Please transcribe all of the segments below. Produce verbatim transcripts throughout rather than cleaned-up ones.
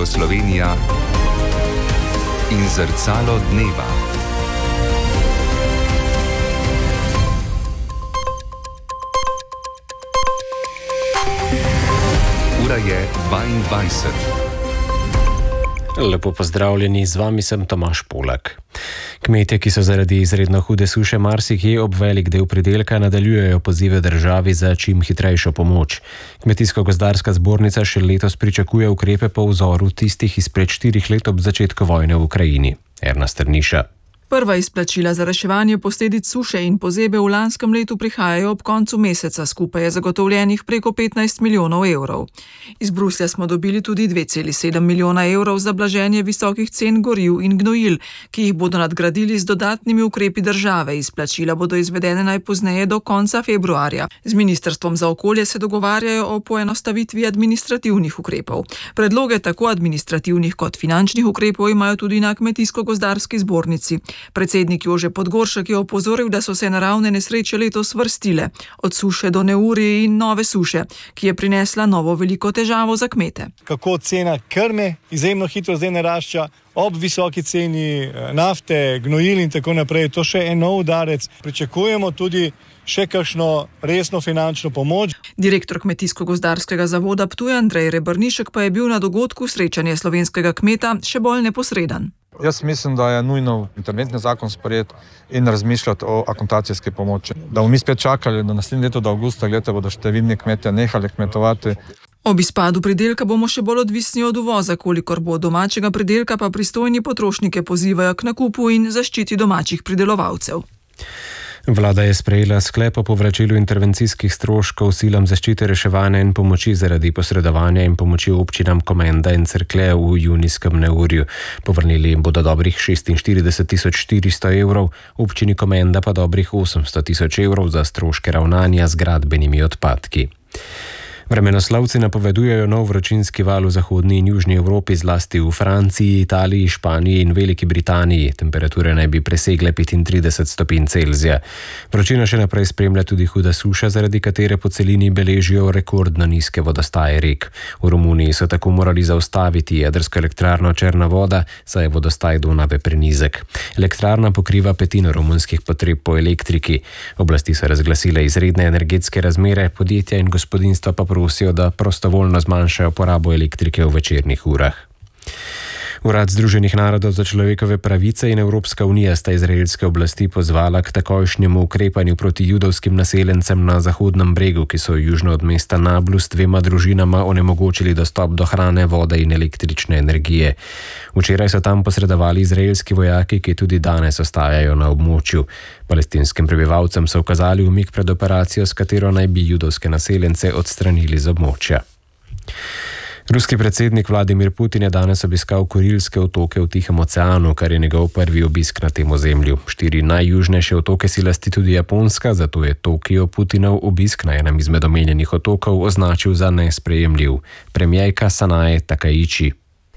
Slovenija in zrcalo dneva. Ura je dvaindvajset. Lepo pozdravljeni, z vami sem Tomaž Polak. Kmetje, ki so zaradi izredno hude suše marsikje ob velik del pridelka, nadaljujejo pozive državi za čim hitrejšo pomoč. Kmetijsko-gozdarska zbornica še letos pričakuje ukrepe po vzoru tistih izpred štirih let ob začetku vojne v Ukrajini. Erna Strniša. Prva izplačila za reševanje posledic suše in pozebe v lanskem letu prihajajo ob koncu meseca, skupaj je zagotovljenih preko petnajst milijonov evrov. Iz Bruslja smo dobili tudi dve celi sedem milijona evrov za blaženje visokih cen goriv in gnojil, ki jih bodo nadgradili z dodatnimi ukrepi države. Izplačila bodo izvedene najpozneje do konca februarja. Z Ministrstvom za okolje se dogovarjajo o poenostavitvi administrativnih ukrepov. Predloge tako administrativnih kot finančnih ukrepov imajo tudi na Kmetijsko-gozdarski zbornici. Predsednik Jože Podgoršek je opozoril, da so se naravne nesreče letos vrstile, od suše do neurij in nove suše, ki je prinesla novo veliko težavo za kmete. Kako cena krme izjemno hitro zdaj narašča, ob visoki ceni nafte, gnojil in tako naprej, to še en nov udarec. Pričakujemo tudi še kakšno resno finančno pomoč. Direktor Kmetijsko-gozdarskega zavoda Ptuj Andrej Rebrnišek pa je bil na dogodku srečanje slovenskega kmeta še bolj neposreden. Jaz mislim, da je nujno interventni zakon sprejeti in razmišljati o akontacijski pomoči. Da bomo mi spet čakali do naslednje leto, do avgusta leta bodo številni kmetje nehali kmetovati. Ob izpadu pridelka bomo še bolj odvisni od uvoza, kolikor bo domačega pridelka, pa pristojni potrošnike pozivajo k nakupu in zaščiti domačih pridelovalcev. Vlada je sprejela sklep o povračilu intervencijskih stroškov silam zaščite, reševanja in pomoči zaradi posredovanja in pomoči občinam Komenda in Cerklje v junijskem neurju. Povrnili jim bodo dobrih šestinštirideset tisoč štiristo evrov, občini Komenda pa dobrih osemsto tisoč evrov za stroške ravnanja z gradbenimi odpadki. Vremenoslovci napovedujejo nov vročinski val v zahodni in južni Evropi, zlasti v Franciji, Italiji, Španiji in Veliki Britaniji. Temperature naj bi presegle petintrideset stopinj Celzija. Vročina še naprej spremlja tudi huda suša, zaradi katere po celini beležijo rekordno nizke vodostaje rek. V Romuniji so tako morali zaustaviti jedrsko elektrarno Črna voda, saj je vodostaj Donave prenizek. Elektrarna pokriva petino romunskih potreb po elektriki. Oblasti so razglasile izredne energetske razmere, podjetja in gospodinjstva pa prosijo, da prostovoljno zmanjšajo porabo elektrike v večernih urah. Urad Združenih narodov za človekove pravice in Evropska unija sta izraelske oblasti pozvala k takojšnjemu ukrepanju proti judovskim naseljencem na Zahodnem bregu, ki so južno od mesta Nablus dvema družinama onemogočili dostop do hrane, vode in električne energije. Včeraj so tam posredovali izraelski vojaki, ki tudi danes ostajajo na območju. Palestinskim prebivalcem so ukazali umik pred operacijo, s katero naj bi judovske naseljence odstranili z območja. Ruski predsednik Vladimir Putin je danes obiskal Kurilske otoke v Tihem oceanu, kar je njegov prvi obisk na tem ozemlju. Štiri najjužnejše otoke si lasti tudi Japonska, zato je Tokio Putinov obisk na enem izmed omenjenih otokov označil za nesprejemljiv. Premijerka Sanae Takaichi.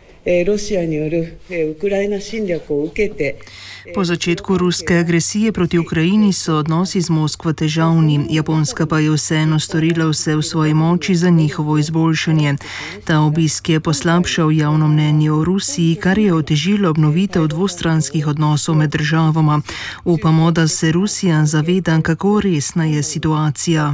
Po začetku ruske agresije proti Ukrajini so odnosi z Moskvo težavni, Japonska pa je vseeno storila vse v svoji moči za njihovo izboljšanje. Ta obisk je poslabšal javno mnenje o Rusiji, kar je otežilo obnovitev dvostranskih odnosov med državama. Upamo, da se Rusija zaveda, kako resna je situacija.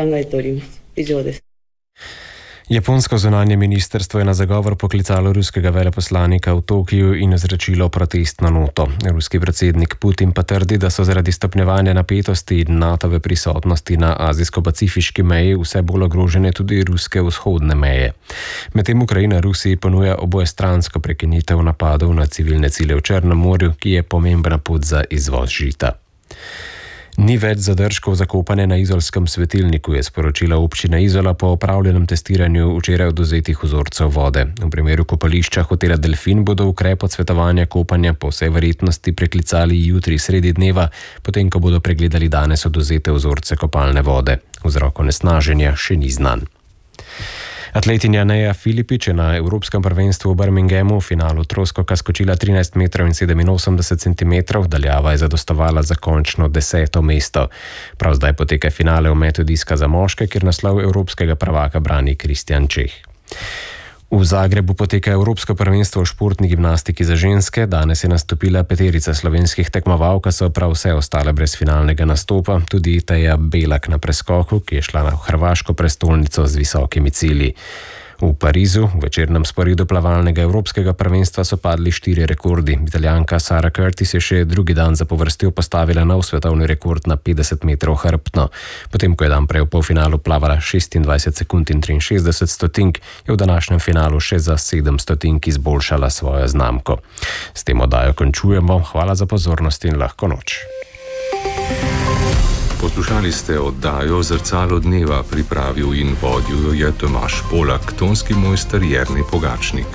Japonsko zunanje ministrstvo je na zagovor poklicalo ruskega veleposlanika v Tokiju in izrečilo protestno noto. Ruski predsednik Putin pa trdi, da so zaradi stopnjevanja napetosti in natove prisotnosti na azijsko-pacifiški meji vse bolj ogrožene tudi ruske vzhodne meje. Medtem Ukrajina Rusiji ponuja obojestransko prekinitev napadov na civilne cilje v Črnem morju, ki je pomembna pot za izvoz žita. Ni več zadržkov za kopanje na izolskem svetilniku, je sporočila občina Izola po opravljenem testiranju včeraj odvzetih vzorcev vode. V primeru kopališča hotela Delfin bodo ukrep odsvetovanja kopanja po vsej verjetnosti preklicali jutri sredi dneva, potem ko bodo pregledali danes odvzete vzorce kopalne vode. Vzrok onesnaženja še ni znan. Atletinja Neja Filipič je na Evropskem prvenstvu v Birminghamu v finalu troskoka skočila trinajst metrov in sedeminosemdeset centimetrov, daljava je zadostovala za končno deseto mesto. Prav zdaj poteka finale v metu diska za moške, kjer naslov evropskega prvaka brani Kristjan Čeh. V Zagrebu poteka Evropsko prvenstvo v športni gimnastiki za ženske. Danes je nastopila peterica slovenskih tekmovalk, so prav vse ostale brez finalnega nastopa. Tudi Teja Belak na preskoku, ki je šla na hrvaško prestolnico z visokimi cilji. V Parizu v večernem sporedu plavalnega Evropskega prvenstva so padli štiri rekordi. Italijanka Sara Curtis je še drugi dan zapovrstjo postavila nov svetovni rekord na petdeset metrov hrbtno. Potem, ko je dan prej v polfinalu plavala šestindvajset sekund in triinšestdeset stotink, je v današnjem finalu še za sedem stotink izboljšala svojo znamko. S tem oddajo končujemo. Hvala za pozornost in lahko noč. Poslušali ste oddajo Zrcalo dneva, pripravil in vodil jo je Tomaž Polak, tonski mojster Jernej Pogačnik.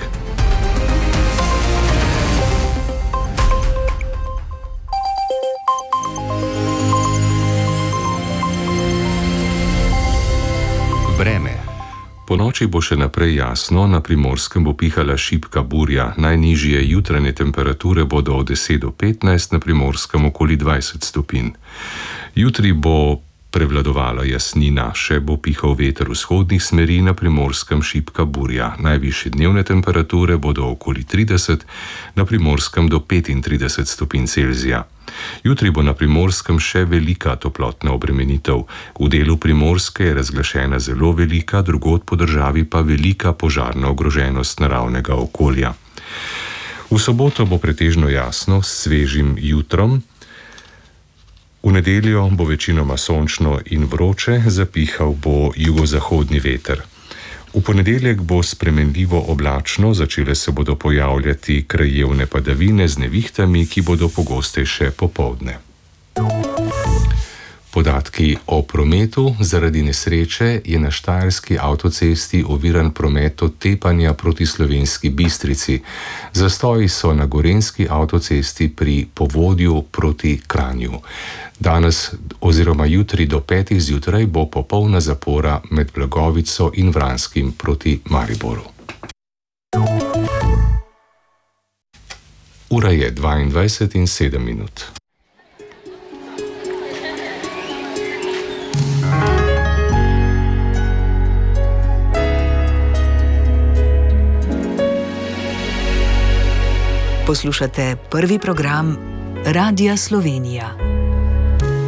Vreme. Po noči bo še naprej jasno, na Primorskem bo pihala šibka burja, najnižje jutranje temperature bodo od deset do petnajst, na Primorskem okoli dvajset stopinj. Jutri bo prevladovala jasnina, še bo pihal veter vzhodnih smeri, na Primorskem šibka burja. Najvišje dnevne temperature bodo okoli trideset, na Primorskem do petintrideset stopinj Celzija. Jutri bo na Primorskem še velika toplotna obremenitev. V delu Primorske je razglašena zelo velika, drugod po državi pa velika požarna ogroženost naravnega okolja. V soboto bo pretežno jasno s svežim jutrom. V nedeljo bo večinoma sončno in vroče, zapihal bo jugozahodni veter. V ponedeljek bo spremenljivo oblačno, začele se bodo pojavljati krajevne padavine z nevihtami, ki bodo pogostejše popoldne. Podatki o prometu. Zaradi nesreče je na štajerski avtocesti oviran promet od Tepanja proti Slovenski Bistrici. Zastoji so na gorenjski avtocesti pri Povodju proti Kranju. Danes oziroma jutri do petih zjutraj bo popolna zapora med Blagovico in Vranskim proti Mariboru. Ura je dvaindvajset in sedem minut. Poslušate prvi program Radia Slovenija.